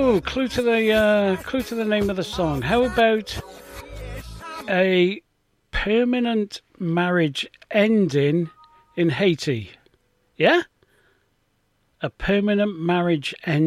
Oh, clue to the name of the song. How about a permanent marriage ending in Haiti? Yeah? A permanent marriage ending.